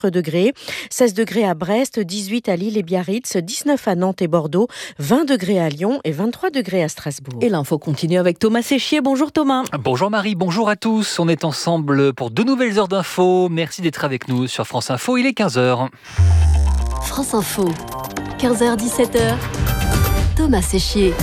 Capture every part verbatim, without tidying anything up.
degrés, seize degrés à Brest, dix-huit à Lille et Biarritz, dix-neuf à Nantes et Bordeaux, vingt degrés à Lyon et vingt-trois degrés à Strasbourg. Et l'info continue avec Thomas Séchier. Bonjour Thomas. Bonjour Marie, bonjour à tous. On est ensemble pour deux nouvelles heures d'info. Merci d'être avec nous sur France Info, il est quinze heures. France Info, quinze heures dix-sept heures, Thomas Séchier.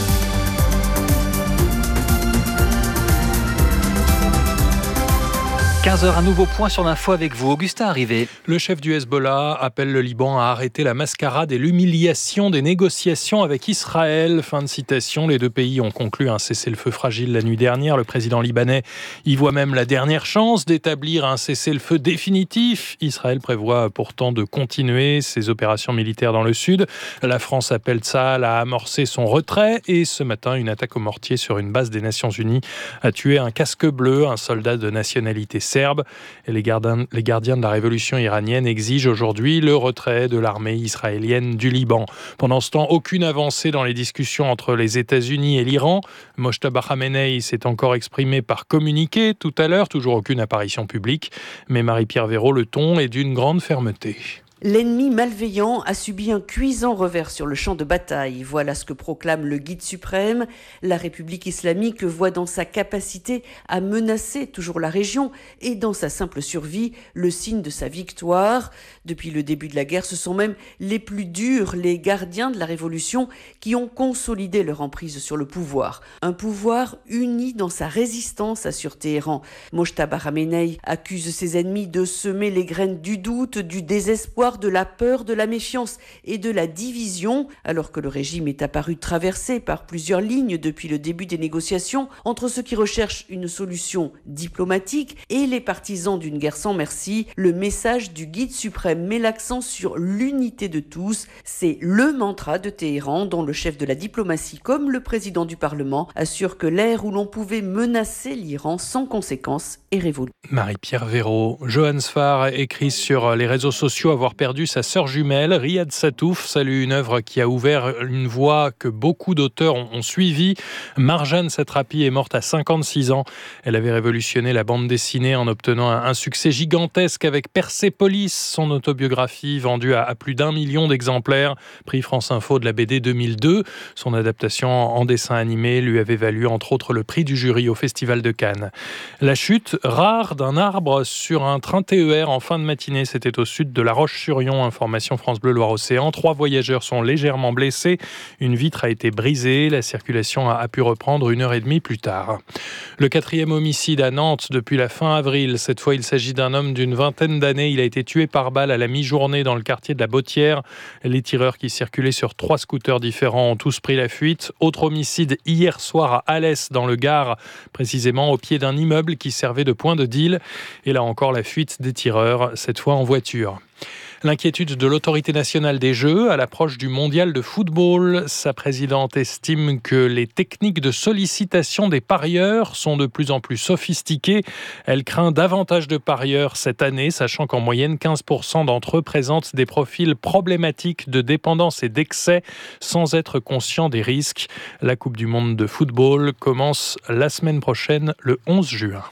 quinze heures, un nouveau point sur l'info avec vous, Augustin Arrivé. Le chef du Hezbollah appelle le Liban à arrêter la mascarade et l'humiliation des négociations avec Israël. Fin de citation. Les deux pays ont conclu un cessez-le-feu fragile la nuit dernière. Le président libanais y voit même la dernière chance d'établir un cessez-le-feu définitif. Israël prévoit pourtant de continuer ses opérations militaires dans le sud. La France appelle Tsahal à amorcer son retrait. Et ce matin, une attaque au mortier sur une base des Nations Unies a tué un casque bleu, un soldat de nationalité serbe. Et les gardiens, les gardiens de la révolution iranienne exigent aujourd'hui le retrait de l'armée israélienne du Liban. Pendant ce temps, aucune avancée dans les discussions entre les États-Unis et l'Iran. Mojtaba Khamenei s'est encore exprimé par communiqué tout à l'heure, toujours aucune apparition publique. Mais Marie-Pierre Véraud, le ton est d'une grande fermeté. L'ennemi malveillant a subi un cuisant revers sur le champ de bataille. Voilà ce que proclame le guide suprême. La République islamique voit dans sa capacité à menacer toujours la région et dans sa simple survie le signe de sa victoire. Depuis le début de la guerre, ce sont même les plus durs, les gardiens de la révolution, qui ont consolidé leur emprise sur le pouvoir. Un pouvoir uni dans sa résistance, assure Téhéran. Mojtaba Khamenei accuse ses ennemis de semer les graines du doute, du désespoir, de la peur, de la méfiance et de la division, alors que le régime est apparu traversé par plusieurs lignes depuis le début des négociations entre ceux qui recherchent une solution diplomatique et les partisans d'une guerre sans merci. Le message du guide suprême met l'accent sur l'unité de tous. C'est le mantra de Téhéran, dont le chef de la diplomatie comme le président du Parlement assure que l'ère où l'on pouvait menacer l'Iran sans conséquence est révolue. Marie-Pierre Véraud. Johan Sfar écrit sur les réseaux sociaux avoir perdu sa sœur jumelle. Riyad Satouf salue une œuvre qui a ouvert une voie que beaucoup d'auteurs ont, ont suivie. Marjane Satrapi est morte à cinquante-six ans. Elle avait révolutionné la bande dessinée en obtenant un, un succès gigantesque avec Persépolis, son autobiographie vendue à, à plus d'un million d'exemplaires. Prix France Info de la B D deux mille deux. Son adaptation en dessin animé lui avait valu entre autres le prix du jury au Festival de Cannes. La chute rare d'un arbre sur un train T E R en fin de matinée. C'était au sud de La Roche-sur-Yon. Information France Bleu Loire-Océan. Trois voyageurs sont légèrement blessés. Une vitre a été brisée. La circulation a pu reprendre une heure et demie plus tard. Le quatrième homicide à Nantes depuis la fin avril. Cette fois, il s'agit d'un homme d'une vingtaine d'années. Il a été tué par balle à la mi-journée dans le quartier de la Bottière. Les tireurs qui circulaient sur trois scooters différents ont tous pris la fuite. Autre homicide hier soir à Alès dans le Gard, précisément au pied d'un immeuble qui servait de point de deal. Et là encore, la fuite des tireurs, cette fois en voiture. L'inquiétude de l'autorité nationale des Jeux à l'approche du mondial de football. Sa présidente estime que les techniques de sollicitation des parieurs sont de plus en plus sophistiquées. Elle craint davantage de parieurs cette année, sachant qu'en moyenne, quinze pour cent d'entre eux présentent des profils problématiques de dépendance et d'excès sans être conscients des risques. La Coupe du monde de football commence la semaine prochaine, le onze juin.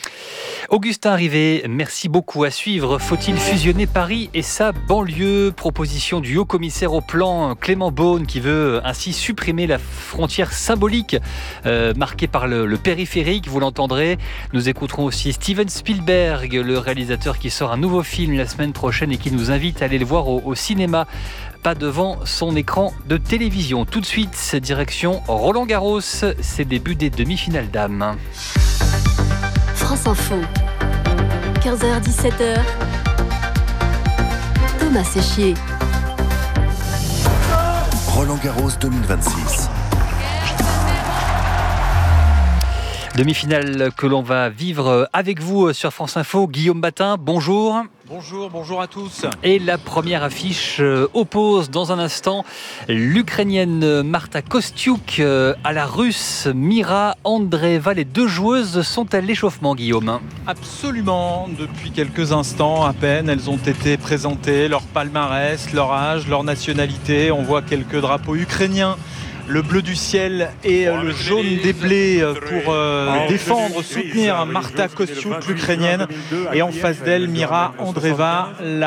Augustin Arrivé, merci beaucoup. À suivre, faut-il fusionner Paris et sa banlieue? Proposition du haut-commissaire au plan Clément Beaune qui veut ainsi supprimer la frontière symbolique euh, marquée par le, le périphérique, vous l'entendrez. Nous écouterons aussi Steven Spielberg, le réalisateur qui sort un nouveau film la semaine prochaine et qui nous invite à aller le voir au, au cinéma, pas devant son écran de télévision. Tout de suite, direction Roland-Garros, c'est le début des demi-finales dames. France Info, quinze heures dix-sept heures, Thomas Séchier. Roland-Garros deux mille vingt-six. Demi-finale que l'on va vivre avec vous sur France Info. Guillaume Batin, bonjour. Bonjour, bonjour à tous. Et la première affiche oppose dans un instant l'Ukrainienne Marta Kostyuk à la Russe Mira Andreeva. Les deux joueuses sont à l'échauffement, Guillaume. Absolument. Depuis quelques instants à peine, elles ont été présentées, leur palmarès, leur âge, leur nationalité. On voit quelques drapeaux ukrainiens. Le bleu du ciel et le jaune des blés pour euh, défendre, soutenir Marta Kostyuk, l'Ukrainienne. Et en face d'elle, Mira Andreeva, la